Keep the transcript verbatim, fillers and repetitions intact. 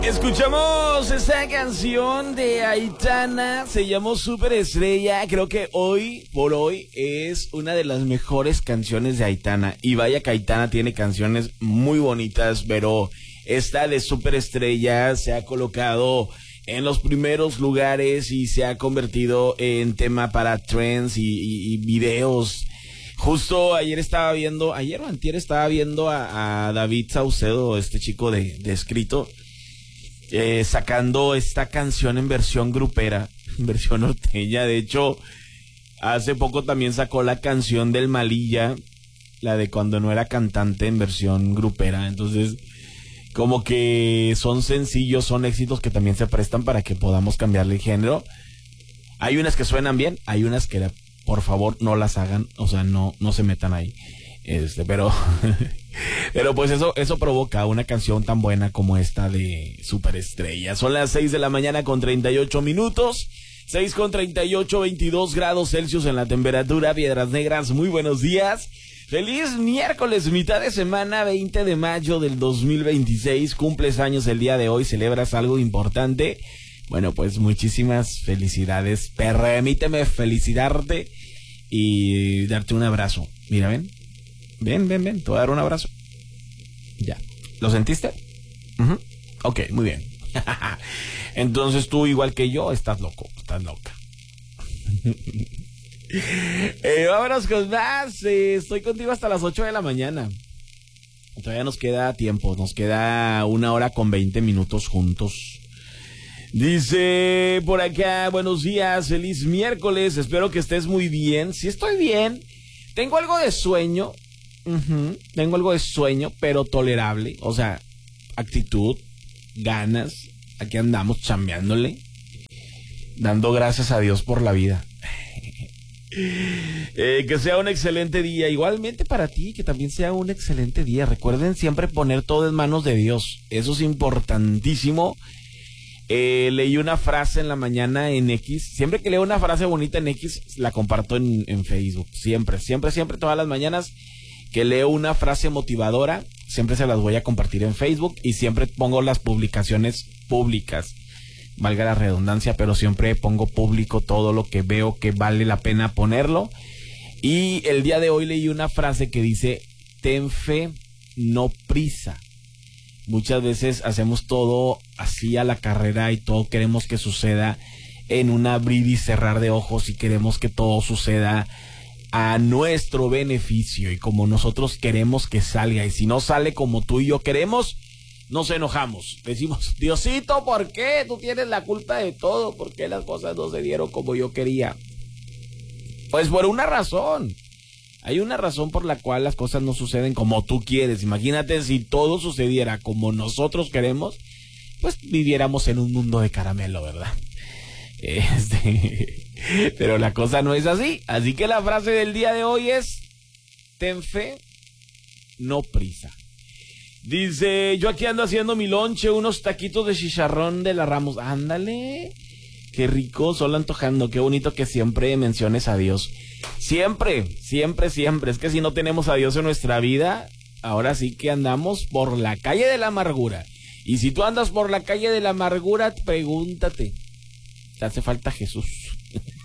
Escuchamos esta canción de Aitana, se llamó Superestrella. Creo que hoy por hoy es una de las mejores canciones de Aitana. Y vaya que Aitana tiene canciones muy bonitas, pero esta de Superestrella se ha colocado en los primeros lugares y se ha convertido en tema para trends y, y, y videos. Justo ayer estaba viendo, ayer o antier estaba viendo a, a David Saucedo, este chico de, de escrito, eh, sacando esta canción en versión grupera, en versión norteña. De hecho, hace poco también sacó la canción del Malilla, la de cuando no era cantante, en versión grupera. Entonces, como que son sencillos, son éxitos que también se prestan para que podamos cambiarle el género. Hay unas que suenan bien, hay unas que por favor no las hagan, o sea, no, no se metan ahí. Este, pero, pero pues eso, eso provoca una canción tan buena como esta de Superestrella. Son las seis de la mañana con treinta y ocho minutos, seis con treinta y ocho, veintidós grados Celsius en la temperatura, Piedras Negras, muy buenos días. Feliz miércoles, mitad de semana, veinte de mayo del dos mil veintiséis, cumples años el día de hoy, celebras algo importante. Bueno, pues muchísimas felicidades. Permíteme felicitarte y darte un abrazo. Mira, ven. Ven, ven, ven. Te voy a dar un abrazo. Ya. ¿Lo sentiste? Uh-huh. Ok, muy bien. Entonces tú, igual que yo, estás loco. Estás loca. eh, vámonos con más. Eh, estoy contigo hasta las ocho de la mañana. Todavía nos queda tiempo. Nos queda una hora con veinte minutos juntos. Dice por acá, buenos días, feliz miércoles, espero que estés muy bien. Sí, estoy bien. Tengo algo de sueño. Uh-huh. Tengo algo de sueño, pero tolerable. O sea, actitud, ganas. Aquí andamos chambeándole, dando gracias a Dios por la vida. eh, que sea un excelente día. Igualmente para ti, que también sea un excelente día. Recuerden siempre poner todo en manos de Dios. Eso es importantísimo. Eh, leí una frase en la mañana en X. Siempre que leo una frase bonita en X, la comparto en, en Facebook. Siempre, siempre, siempre, todas las mañanas que leo una frase motivadora, siempre se las voy a compartir en Facebook y siempre pongo las publicaciones públicas. Valga la redundancia, pero siempre pongo público todo lo que veo que vale la pena ponerlo. Y el día de hoy leí una frase que dice, ten fe, no prisa. Muchas veces hacemos todo así a la carrera y todo queremos que suceda en un abrir y cerrar de ojos y queremos que todo suceda a nuestro beneficio y como nosotros queremos que salga. Y si no sale como tú y yo queremos, nos enojamos. Decimos, Diosito, ¿por qué? Tú tienes la culpa de todo. ¿Por qué las cosas no se dieron como yo quería? Pues por una razón. Hay una razón por la cual las cosas no suceden como tú quieres. Imagínate si todo sucediera como nosotros queremos, pues viviéramos en un mundo de caramelo, ¿verdad? Este, pero la cosa no es así. Así que la frase del día de hoy es, ten fe, no prisa. Dice, yo aquí ando haciendo mi lonche, unos taquitos de chicharrón de la Ramos. Ándale, qué rico, solo antojando. Qué bonito que siempre menciones a Dios. Siempre, siempre, siempre. Es que si no tenemos a Dios en nuestra vida, ahora sí que andamos por la calle de la amargura. Y si tú andas por la calle de la amargura, pregúntate, ¿te hace falta Jesús?